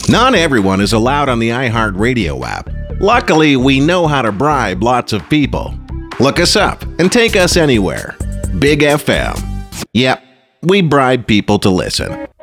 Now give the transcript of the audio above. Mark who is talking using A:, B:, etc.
A: Not everyone is allowed on the iHeartRadio app. Luckily, we know how to bribe lots of people. Look us up and take us anywhere. Big FM. Yep, we bribe people to listen.